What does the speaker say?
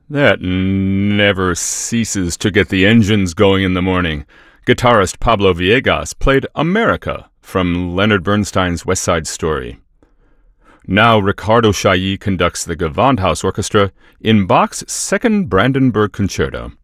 That never ceases to get the engines going in the morning. Guitarist Pablo Villegas played America from Leonard Bernstein's West Side Story. Now Riccardo Chailly conducts the Gewandhaus Orchestra in Bach's Second Brandenburg Concerto.